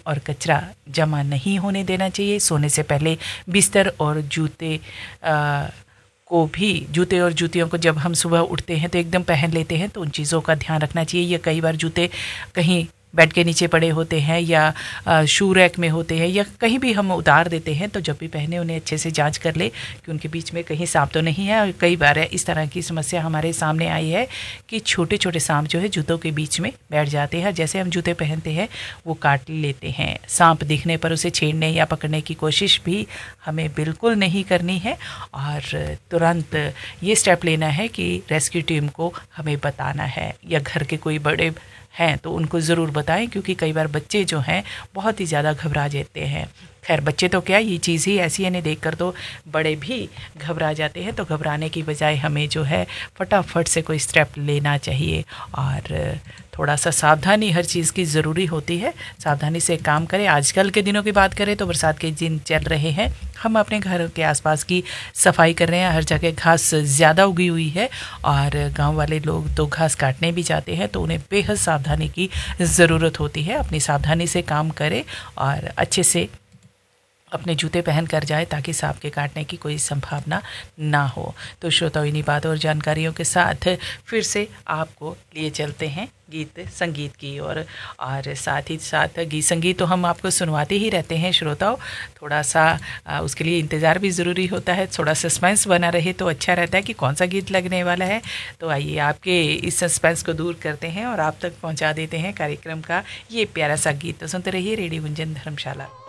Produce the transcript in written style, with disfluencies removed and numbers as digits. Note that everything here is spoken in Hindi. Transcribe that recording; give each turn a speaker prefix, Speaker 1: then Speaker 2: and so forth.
Speaker 1: और कचरा जमा नहीं होने देना चाहिए। सोने से पहले बिस्तर और जूते जूते और जूतियों को जब हम सुबह उठते हैं तो एकदम पहन लेते हैं, तो उन चीज़ों का ध्यान रखना चाहिए। या कई बार जूते कहीं बेड के नीचे पड़े होते हैं या शू रैक में होते हैं या कहीं भी हम उतार देते हैं, तो जब भी पहने उन्हें अच्छे से जांच कर ले कि उनके बीच में कहीं सांप तो नहीं है। और कई बार इस तरह की समस्या हमारे सामने आई है कि छोटे छोटे सांप जो है जूतों के बीच में बैठ जाते हैं। जैसे हम जूते पहनते हैं वो काट लेते हैं। सांप दिखने पर उसे छेड़ने या पकड़ने की कोशिश भी हमें बिल्कुल नहीं करनी है और तुरंत ये स्टेप लेना है कि रेस्क्यू टीम को हमें बताना है, या घर के कोई बड़े हैं तो उनको ज़रूर बताएं, क्योंकि कई बार बच्चे जो हैं बहुत ही ज़्यादा घबरा जाते हैं। खैर बच्चे तो क्या, ये चीज़ ही ऐसी है, इन्हें देखकर तो बड़े भी घबरा जाते हैं। तो घबराने की बजाय हमें जो है फटाफट से कोई स्टेप लेना चाहिए और थोड़ा सा सावधानी हर चीज़ की ज़रूरी होती है। सावधानी से काम करें। आजकल के दिनों की बात करें तो बरसात के दिन चल रहे हैं, हम अपने घर के आसपास की सफाई कर रहे हैं। हर जगह घास ज़्यादा उगी हुई है और गांव वाले लोग तो घास काटने भी जाते हैं, तो उन्हें बेहद सावधानी की ज़रूरत होती है। अपनी सावधानी से काम करें और अच्छे से अपने जूते पहन कर जाए ताकि सांप के काटने की कोई संभावना ना हो। तो श्रोताओं, इन्हीं बातों और जानकारियों के साथ फिर से आपको लिए चलते हैं गीत संगीत की और साथ ही साथ गीत संगीत तो हम आपको सुनवाते ही रहते हैं श्रोताओं। थोड़ा सा उसके लिए इंतज़ार भी ज़रूरी होता है, थोड़ा सस्पेंस बना रहे तो अच्छा रहता है कि कौन सा गीत लगने वाला है। तो आइए आपके इस सस्पेंस को दूर करते हैं और आप तक पहुंचा देते हैं कार्यक्रम का ये प्यारा सा गीत। तो सुनते रहिए रेडियो गुंजन धर्मशाला।